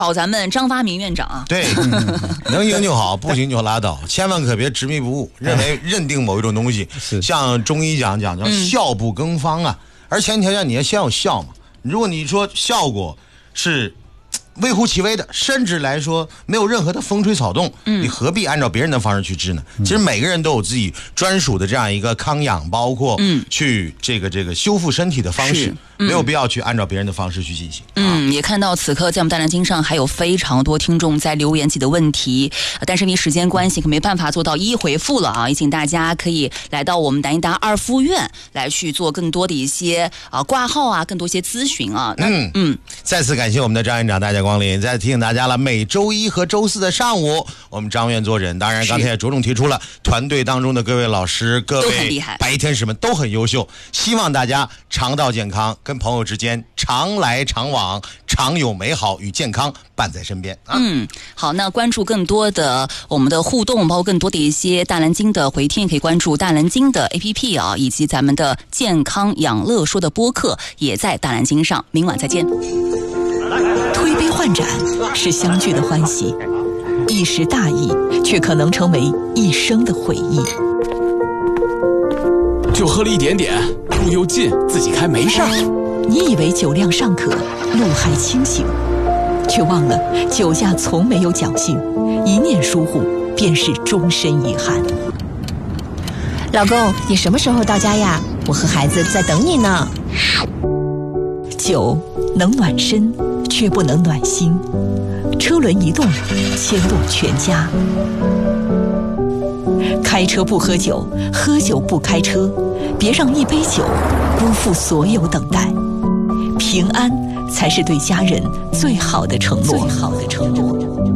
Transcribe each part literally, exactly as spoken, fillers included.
保咱们张发明院长啊。 对，能赢就好，不行就拉倒，千万可别执迷不悟，认为认定某一种东西，像中医讲讲叫效不更方啊，而前提条件你要先有效嘛。如果你说效果是微乎其微的，甚至来说没有任何的风吹草动，嗯，你何必按照别人的方式去治呢？嗯、其实每个人都有自己专属的这样一个康养，包括嗯去这个这个修复身体的方式。嗯、没有必要去按照别人的方式去进行。 嗯，啊、也看到此刻在我们大南京上还有非常多听众在留言自己的问题，但是因为时间关系，可没办法做到一一回复了啊！也请大家可以来到我们南医大二附院来去做更多的一些啊挂号啊，更多一些咨询啊。 嗯嗯，再次感谢我们的张院长大驾光临，再次提醒大家了，每周一和周四的上午，我们张院坐诊。当然，刚才也着重提出了团队当中的各位老师、各位白衣天使们都很优秀，希望大家肠道健康。跟朋友之间常来常往，常有美好与健康伴在身边啊。 嗯，好，那关注更多的我们的互动，包括更多的一些大南京的回听，可以关注大南京的 A P P 啊，以及咱们的健康养乐说的播客也在大南京上。明晚再见。 推杯换盏是相聚的欢喜，一时大意却可能成为一生的回忆。 就喝了一点点，路又近，自己开没事儿。 你以为酒量尚可，路还清醒，却忘了酒驾从没有侥幸，一念疏忽便是终身遗憾。 老公，你什么时候到家呀？我和孩子在等你呢。 酒能暖身，却不能暖心。车轮一动，牵动全家。开车不喝酒，喝酒不开车，别让一杯酒辜负所有等待。平安才是对家人最好的承诺。最好的承诺。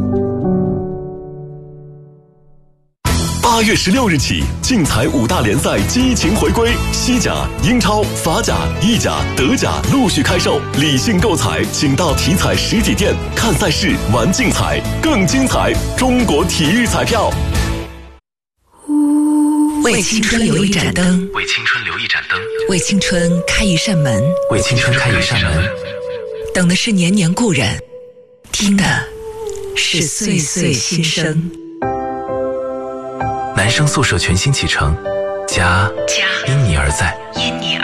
八月十六日起，竞彩五大联赛激情回归，西甲、英超、法甲、意甲、德甲陆续开售。理性购彩，请到体彩实体店看赛事、玩竞彩，更精彩。中国体育彩票。 为青春留一盏灯， 为青春留一盏灯， 为青春开一扇门， 为青春开一扇门。 等的是年年故人，听的是岁岁新生。 男生宿舍全新启程，家因你而在， 因你而